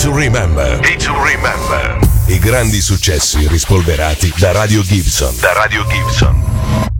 to Remember. Hit to Remember. I grandi successi rispolverati da Radio Gibson.